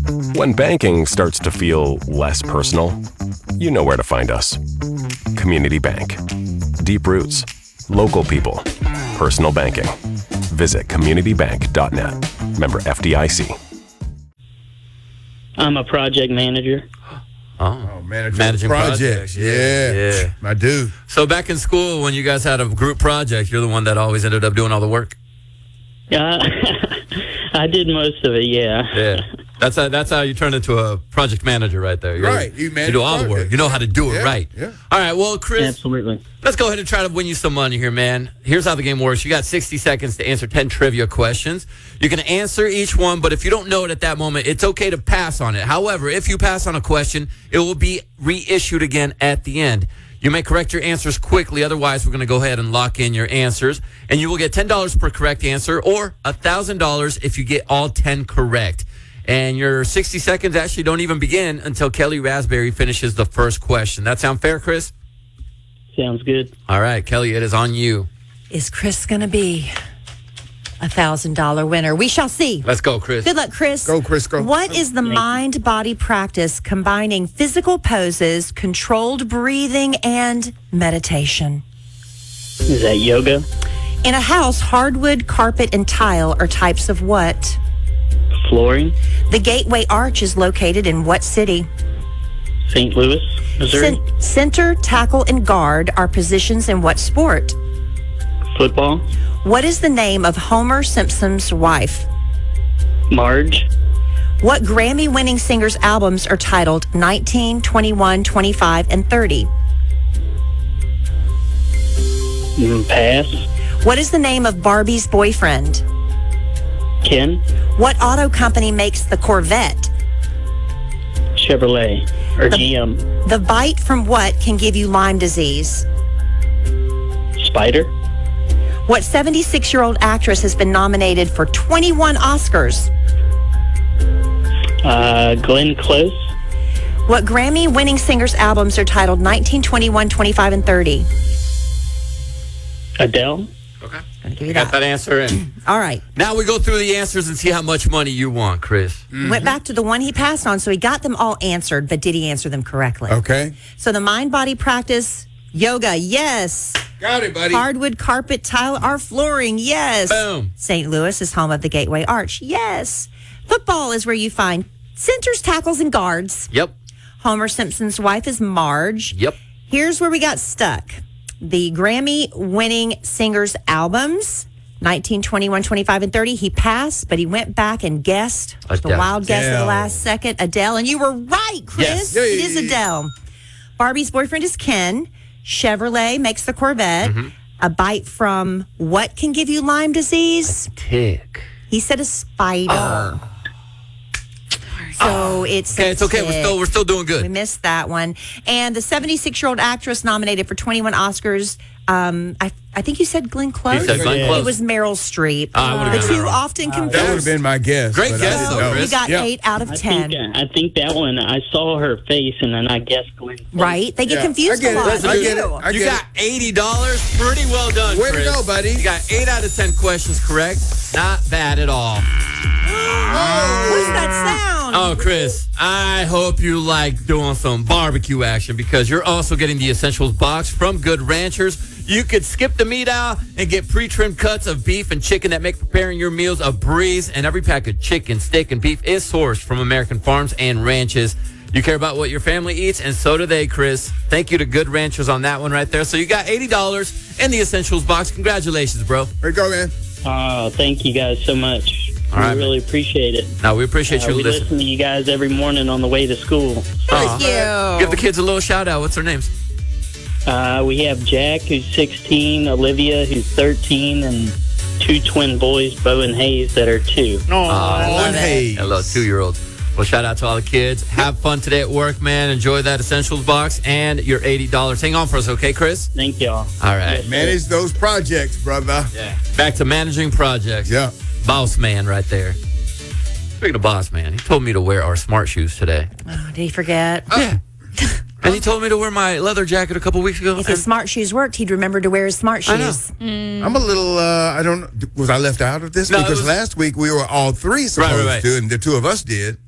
When banking starts to feel less personal, you know where to find us. Community Bank. Deep roots, local people, personal banking. Visit communitybank.net. Member FDIC. I'm a project manager. Oh, managing projects. Yeah. My dude. So back in school, when you guys had a group project, you're the one that always ended up doing all the work? I did most of it, yeah. Yeah. That's how you turn into a project manager right there. Right. You do all the work. You know how to do it right. Yeah. All right. Well, Chris. Absolutely. Let's go ahead and try to win you some money here, man. Here's how the game works. You got 60 seconds to answer 10 trivia questions. You can answer each one, but if you don't know it at that moment, it's okay to pass on it. However, if you pass on a question, it will be reissued again at the end. You may correct your answers quickly. Otherwise, we're going to go ahead and lock in your answers. And you will get $10 per correct answer or $1,000 if you get all 10 correct. And your 60 seconds actually don't even begin until Kelly Raspberry finishes the first question. That sound fair, Chris? Sounds good. All right, Kelly, it is on you. Is Chris going to be $1,000 winner? We shall see. Let's go, Chris. Good luck, Chris. Go, Chris, go. What is the mind-body practice combining physical poses, controlled breathing, and meditation? Is that yoga? In a house, hardwood, carpet, and tile are types of what? Flooring? The Gateway Arch is located in what city? St. Louis, Missouri? Center, tackle, and guard are positions in what sport? Football? What is the name of Homer Simpson's wife? Marge? What Grammy-winning singer's albums are titled 19, 21, 25, and 30? Pass? What is the name of Barbie's boyfriend? Ken? What auto company makes the Corvette? Chevrolet or GM? The bite from what can give you Lyme disease? Spider? What 76-year-old actress has been nominated for 21 Oscars? Glenn Close? What Grammy-winning singer's albums are titled 19, 21, 25, and 30? Adele? Okay. Gonna give you Got that answer in. All right. Now we go through the answers and see how much money you want, Chris. Went back to the one he passed on, so he got them all answered, but did he answer them correctly? Okay. So the mind-body practice, yoga, yes. Got it, buddy. Hardwood, carpet, tile, or flooring, yes. Boom. St. Louis is home of the Gateway Arch, yes. Football is where you find centers, tackles, and guards. Yep. Homer Simpson's wife is Marge. Yep. Here's where we got stuck. The Grammy-winning singer's albums, 19, 21, 25, and 30. He passed, but he went back and guessed. The Adele. wild guess at the Adele. last second. Adele, and you were right, Chris. Yes. It is Adele. Barbie's boyfriend is Ken. Chevrolet makes the Corvette. A bite from what can give you Lyme disease? Tick. He said a spider. So it's Okay, it's okay. We're still doing We good. missed that one. And the 76-year-old actress nominated for 21 Oscars, I think you said Glenn Close? You said Glenn Close. It was Meryl Streep. I would've The been two Meryl. often That would have confused. been my guess. Great but I guess, didn't though, know. Chris. You got Yeah. 8 out of 10. I think that one, I saw her face and then I guessed Glenn Close. Right? They get Yeah, confused I get a it. lot. I get it. too. I You get got $80. Pretty well done, Way to Chris. go, buddy. You got 8 out of 10 questions correct. Not bad at all. What's that sound? Oh, Chris, I hope you like doing some barbecue action because you're also getting the Essentials box from Good Ranchers. You could skip the meat aisle and get pre-trimmed cuts of beef and chicken that make preparing your meals a breeze. And every pack of chicken, steak, and beef is sourced from American farms and ranches. You care about what your family eats, and so do they, Chris. Thank you to Good Ranchers on that one right there. So you got $80 in the Essentials box. Congratulations, bro. There you go, man. Oh, thank you guys so much. All right, I really appreciate it. Now, we appreciate you We listening. listen to you guys every morning on the way to school. Thank you. Give the kids a little shout-out. What's their names? We have Jack, who's 16, Olivia, who's 13, and 2 twin boys, Bo and Hayes, that are 2. One Hayes. Hello, 2-year-olds. Well, shout out to all the kids. Have fun today at work, man. Enjoy that Essentials box and your $80. Hang on for us, okay, Chris? Thank y'all. All right. Yes, sir. Manage those projects, brother. Yeah. Back to managing projects. Yeah. Boss man right there. Speaking of boss man, he told me to wear our smart shoes today. Oh, did he forget? Yeah. And he told me to wear my leather jacket a couple weeks ago. If his smart shoes worked, he'd remember to wear his smart I know. shoes. I'm a little, I don't know, was I left out of this? No, it because was- last week we were all three supposed right. to, and the two of us did.